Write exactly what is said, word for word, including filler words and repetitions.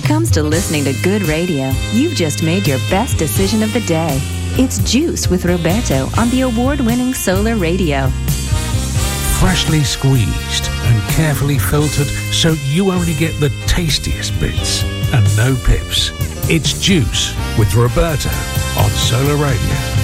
comes to listening to good radio, you've just made your best decision of the day. It's Juice with Roberto on the award-winning Solar Radio. Freshly squeezed and carefully filtered so you only get the tastiest bits and no pips. It's Juice with Roberto on Solar Radio.